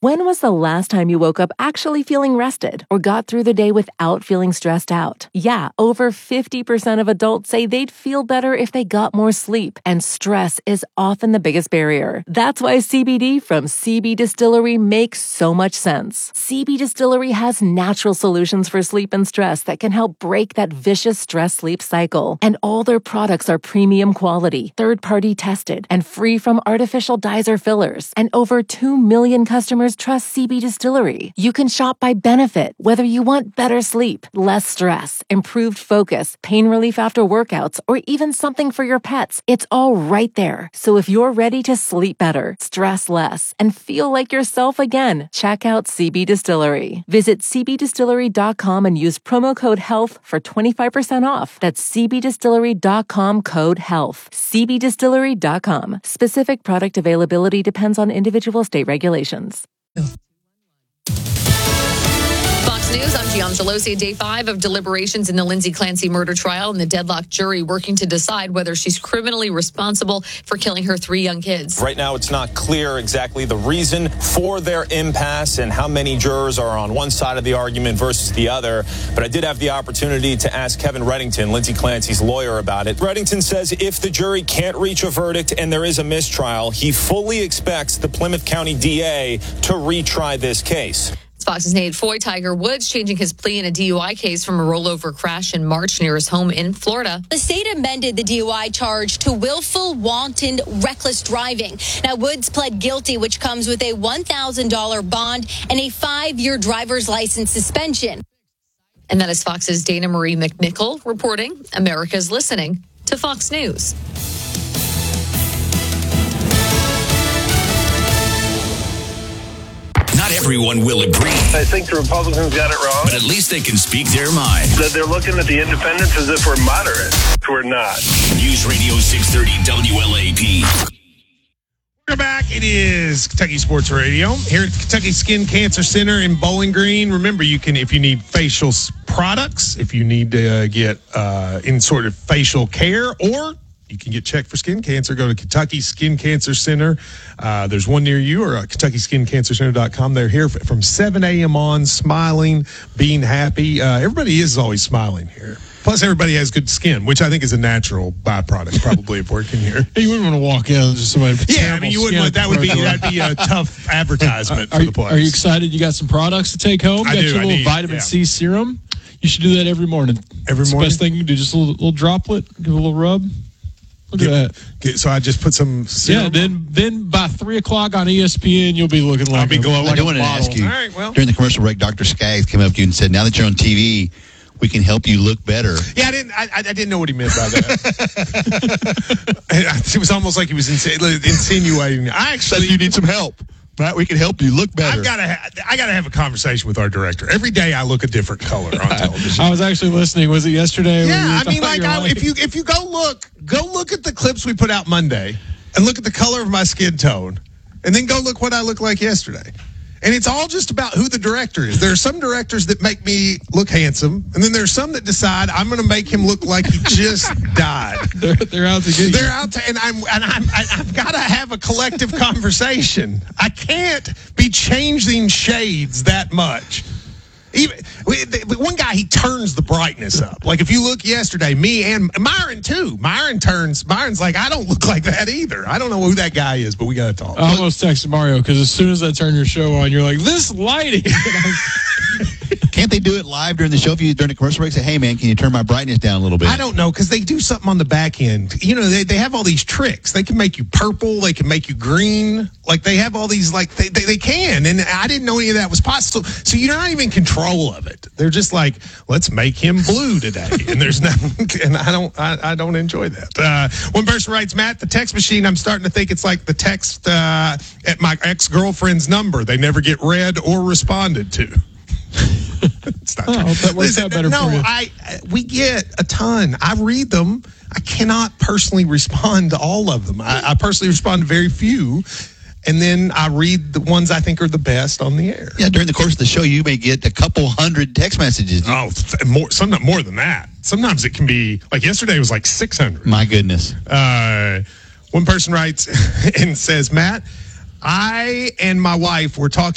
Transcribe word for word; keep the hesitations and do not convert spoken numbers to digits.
When was the last time you woke up actually feeling rested or got through the day without feeling stressed out? Yeah, over fifty percent of adults say they'd feel better if they got more sleep, and stress is often the biggest barrier. That's why C B D from C B Distillery makes so much sense. C B Distillery has natural solutions for sleep and stress that can help break that vicious stress-sleep cycle. And all their products are premium quality, third-party tested, and free from artificial dyes or fillers. And over two million customers trust C B Distillery. You can shop by benefit, whether you want better sleep, less stress, improved focus, pain relief after workouts, or even something for your pets. It's all right there. So if you're ready to sleep better, stress less, and feel like yourself again, check out C B Distillery. Visit c b distillery dot com and use promo code HEALTH for twenty-five percent off. That's c b distillery dot com code HEALTH. c b distillery dot com. Specific product availability depends on individual state regulations. Fox News, I'm Gian Gelosi. Day five of deliberations in the Lindsay Clancy murder trial, and the deadlocked jury working to decide whether she's criminally responsible for killing her three young kids. Right now, it's not clear exactly the reason for their impasse and how many jurors are on one side of the argument versus the other. But I did have the opportunity to ask Kevin Reddington, Lindsay Clancy's lawyer, about it. Reddington says if the jury can't reach a verdict and there is a mistrial, he fully expects the Plymouth County D A to retry this case. Fox's Nate Foy. Tiger Woods changing his plea in a D U I case from a rollover crash in March near his home in Florida. The state amended the D U I charge to willful, wanton, reckless driving. Now, Woods pled guilty, which comes with a one thousand dollars bond and a five-year driver's license suspension. And that is Fox's Dana Marie McNichol reporting. America's listening to Fox News. Not everyone will agree. I think the Republicans got it wrong. But at least they can speak their mind. That they're looking at the independents as if we're moderate. We're not. News Radio six thirty W L A P. We're back. It is Kentucky Sports Radio here at the Kentucky Skin Cancer Center in Bowling Green. Remember, you can, if you need facial products, if you need to uh, get uh, in sort of facial care, or you can get checked for skin cancer, go to Kentucky Skin Cancer Center. Uh, there's one near you, or at kentucky skin cancer center dot com. They're here from seven a.m. on, smiling, being happy. Uh, everybody is always smiling here. Plus, everybody has good skin, which I think is a natural byproduct, probably, of working here. You wouldn't want to walk in and just somebody. Yeah, I mean, you wouldn't want that. Would be that'd be a tough advertisement are, for the place. Are you excited? You got some products to take home? I got do. your I little need, vitamin yeah. C serum. You should do that every morning. Every it's morning. The best thing you can do. Just a little, little droplet. Give it a little rub. Look get, at that. Get, so I just put some serum. Yeah. Then, then by three o'clock on E S P N, you'll be looking like I'll be glowing. like I do want to model. ask you. All right, well. During the commercial break, Doctor Skaggs came up to you and said, "Now that you're on T V, we can help you look better." Yeah, I didn't. I, I didn't know what he meant by that. It was almost like he was insi- insinuating. I actually, you need some help. Right? We can help you look better. I've got to. Ha- I got to have a conversation with our director. Every day, I look a different color on television. I was actually listening. Was it yesterday? when Yeah, we were I mean, talking? like, I, if you if you go look, go look at the clips we put out Monday, and look at the color of my skin tone, and then go look what I looked like yesterday. And it's all just about who the director is. There are some directors that make me look handsome, and then there's some that decide I'm going to make him look like he just died. They're, they're out to get you. They're out to, and I'm and I'm I, I've got to have a collective conversation. I can't be changing shades that much. Even the one guy, he turns the brightness up. Like if you look yesterday, me and Myron too. Myron turns. Myron's like, I don't look like that either. I don't know who that guy is, but we got to talk. I almost texted Mario because as soon as I turn your show on, you're like, this lighting. Can't they do it live during the show? If you during the commercial break, say, "Hey man, can you turn my brightness down a little bit?" I don't know, because they do something on the back end. You know, they, they have all these tricks. They can make you purple. They can make you green. Like they have all these, like they, they, they can. And I didn't know any of that was possible. So you're not even in control of it. They're just like, let's make him blue today. And there's nothing, and I don't, I, I don't enjoy that. Uh, one person writes, Matt, the text machine, I'm starting to think it's like the text uh, at my ex-girlfriend's number. They never get read or responded to. It's not Oh, true. that works Listen, out better no, for you. I we get a ton. I read them. I cannot personally respond to all of them. I, I personally respond to very few, and then I read the ones I think are the best on the air. Yeah, during the course of the show, you may get a couple hundred text messages. Oh, more, sometimes more than that. Sometimes it can be like yesterday was like six hundred. My goodness. Uh, one person writes and says, Matt, I and my wife were talking